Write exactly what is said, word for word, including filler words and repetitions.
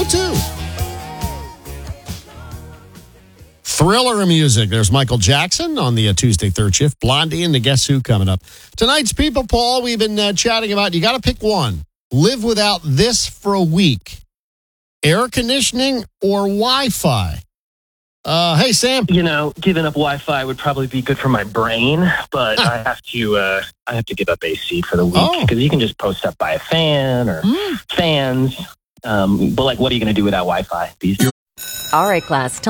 oh two. Thriller music. There's Michael Jackson on the uh, Tuesday third shift. Blondie and the Guess Who coming up. Tonight's People Poll, we've been uh, chatting about, you got to pick one. Live without this for a week. Air conditioning or Wi-Fi? Uh, hey, Sam. You know, giving up Wi-Fi would probably be good for my brain, but I have to uh, I have to give up A C for the week because Oh. you can just post up by a fan or Mm. fans. Um, but, like, what are you going to do without Wi-Fi? These All right, class.